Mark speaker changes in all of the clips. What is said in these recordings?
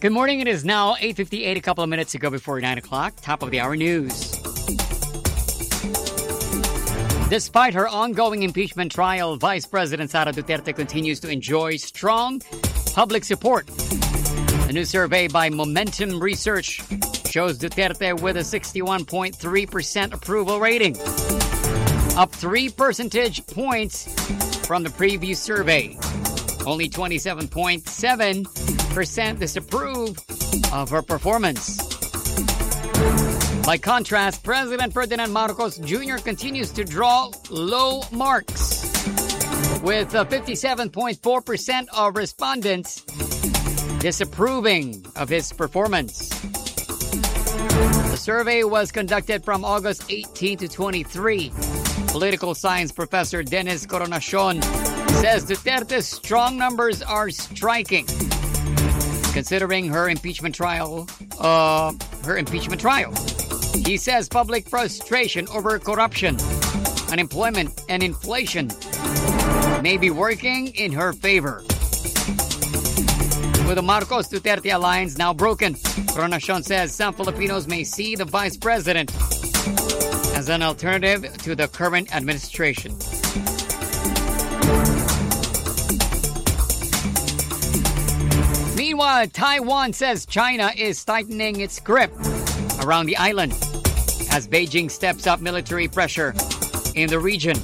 Speaker 1: Good morning. It is now 8:58, a couple of minutes to go before 9 o'clock. Top of the hour news. Despite her ongoing impeachment trial, Vice President Sara Duterte continues to enjoy strong public support. A new survey by Momentum Research shows Duterte with a 61.3% approval rating, up 3 percentage points from the previous survey. Only 27.7% disapprove of her performance. By contrast, President Ferdinand Marcos Jr. continues to draw low marks, with 57.4% of respondents disapproving of his performance. The survey was conducted from August 18 to 23. Political science professor Dennis Coronacion says Duterte's strong numbers are striking, considering her impeachment trial. He says public frustration over corruption, unemployment, and inflation may be working in her favor. With the Marcos-Duterte alliance now broken, Coronacion says some Filipinos may see the vice president as an alternative to the current administration. Meanwhile, Taiwan says China is tightening its grip around the island as Beijing steps up military pressure in the region.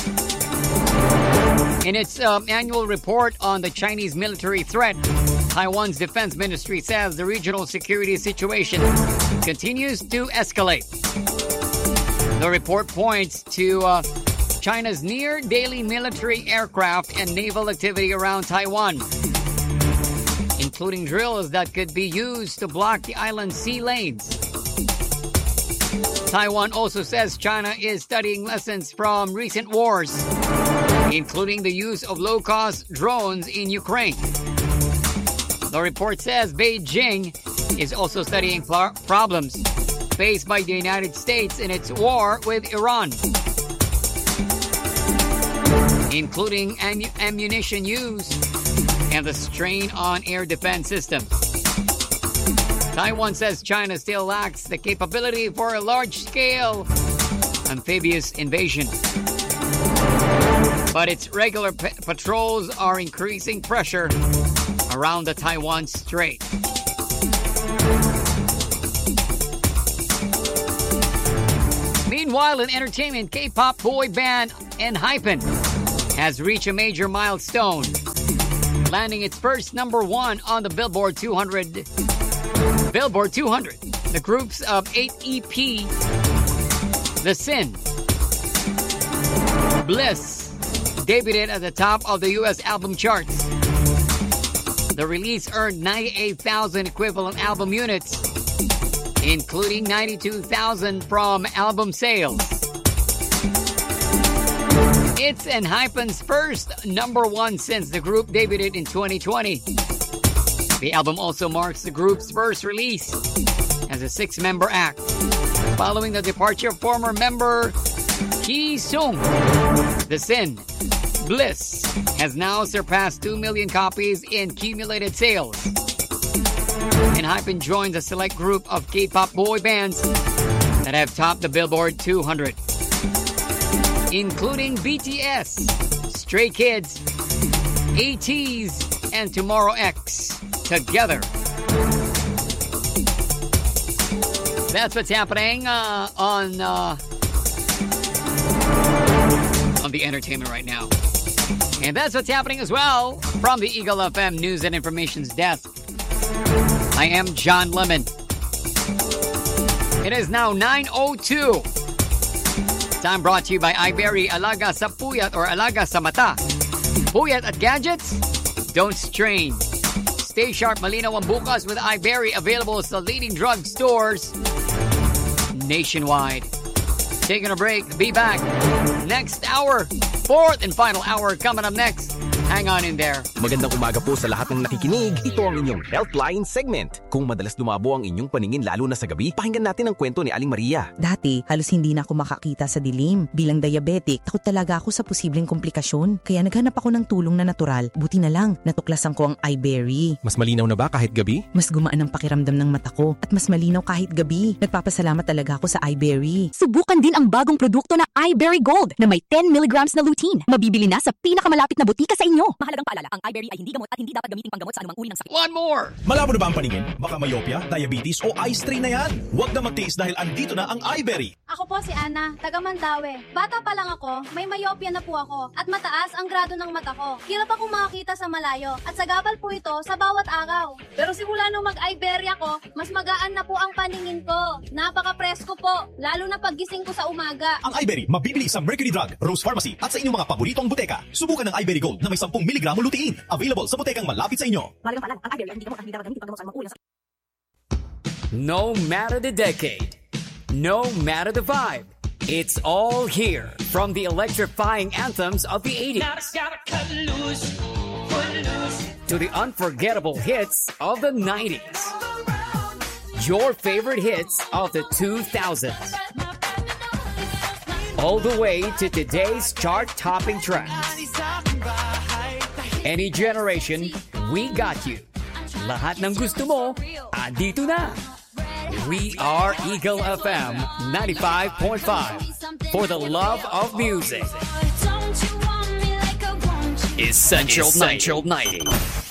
Speaker 1: In its annual report on the Chinese military threat, Taiwan's defense ministry says the regional security situation continues to escalate. The report points to China's near-daily military aircraft and naval activity around Taiwan, including drills that could be used to block the island's sea lanes. Taiwan also says China is studying lessons from recent wars, including the use of low-cost drones in Ukraine. The report says Beijing is also studying problems faced by the United States in its war with Iran, including ammunition use and the strain on air defense systems. Taiwan says China still lacks the capability for a large-scale amphibious invasion, but its regular patrols are increasing pressure around the Taiwan Strait. Meanwhile, in entertainment, K-pop boy band ENHYPEN has reached a major milestone, landing its first #1 on the Billboard 200. The group's 8th EP, The Sin, Bliss, debuted at the top of the U.S. album charts. The release earned 98,000 equivalent album units, including 92,000 from album sales. It's ENHYPEN's first #1 since the group debuted in 2020. The album also marks the group's first release as a 6-member act, following the departure of former member Ki-sung. The Sin, Bliss, has now surpassed 2 million copies in cumulated sales. ENHYPEN joins a select group of K-pop boy bands that have topped the Billboard 200, including BTS, Stray Kids, ATEEZ, and Tomorrow X together. That's what's happening on the entertainment right now. And that's what's happening as well from the Eagle FM News and Information's desk. I am John Lemon. It is now 9:02. Time brought to you by iBerry, alaga sa puyat or alaga sa mata. Puyat at gadgets? Don't strain. Stay sharp, malinaw ang bukas with iBerry, available sa leading drug stores nationwide. Taking a break. Be back next hour. 4th and final hour coming up next. Hang on in there.
Speaker 2: Magandang umaga po sa lahat ng nakikinig. Ito ang inyong Healthline segment. Kung madalas lumabo ang inyong paningin lalo na sa gabi, pakinggan natin ang kwento ni Aling Maria.
Speaker 3: Dati, halos hindi na ako makakita sa dilim. Bilang diabetic, takot talaga ako sa posibleng komplikasyon. Kaya naghanap ako ng tulong na natural. Buti na lang, natuklasan ko ang iBerry.
Speaker 2: Mas malinaw na ba kahit gabi?
Speaker 3: Mas gumaan ang pakiramdam ng mata ko at mas malinaw kahit gabi. Nagpapasalamat talaga ako sa iBerry.
Speaker 4: Subukan din ang bagong produkto na iBerry Gold na may 10 mg na lutein. Mabibili na sa pinakamalapit na butika sa inyo. Mahalagang paalala, ang iBerry ay hindi gamot at hindi dapat gamitin panggamot sa anumang uri ng sakit.
Speaker 1: One more!
Speaker 5: Malabo na ba ang paningin? Baka myopia, diabetes o eye strain na yan? Huwag na magtiis dahil andito na ang iBerry.
Speaker 6: Ako po si Ana, taga Mandaue. Bata pa lang ako, may myopia na po ako at mataas ang grado ng mata ko. Hirap akong makakita sa malayo at sagabal po ito sa bawat araw. Pero simula nung mag-iBerry ako, mas magaan na po ang paningin ko. Napaka-presko po, lalo na paggising ko sa umaga.
Speaker 5: Ang iBerry mabibili sa Mercury Drug, Rose Pharmacy at sa inyong mga paboritong buteka. Subukan ng iBerry Gold na may 10 mg lutein. Available sa butekang malapit sa inyo.
Speaker 4: Mahalagang paalala, ang iBerry ay hindi gamot at hindi dapat gamitin panggamot sa anumang uri ng sakit.
Speaker 1: No matter the decade, no matter the vibe, it's all here from the electrifying anthems of the 80s to the unforgettable hits of the 90s. Your favorite hits of the 2000s. All the way to today's chart-topping tracks. Any generation, we got you. Lahat ng gusto mo, andito na. We are Eagle FM 95.5 for the love of music. Essential 90.